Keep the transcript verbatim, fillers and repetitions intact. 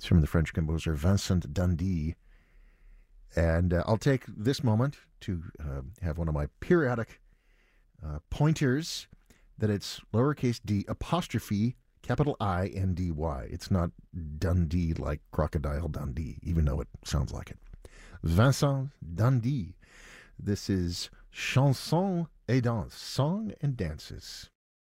It's from the French composer Vincent d'Indy. And uh, I'll take this moment to uh, have one of my periodic uh, pointers that it's lowercase d apostrophe capital I N D Y. It's not Dundee like Crocodile Dundee, even though it sounds like it. Vincent d'Indy. This is Chanson et Danse, Song and Dances.